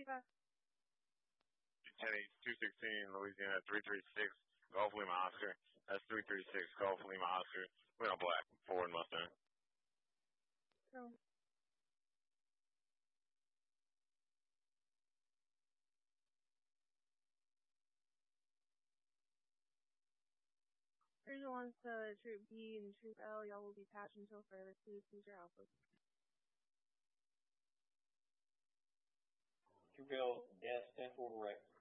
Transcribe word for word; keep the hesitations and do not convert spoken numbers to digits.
eighty-five. Teddy, two sixteen, Louisiana, three three six, Golf Lima Oscar. That's three three six, Golf Lima Oscar. We're on black, Ford Mustang. No. Cruiser wants uh, Troop B and Troop L. Y'all will be patched until further. Please use your alpha. Troop L, gas ten four direct.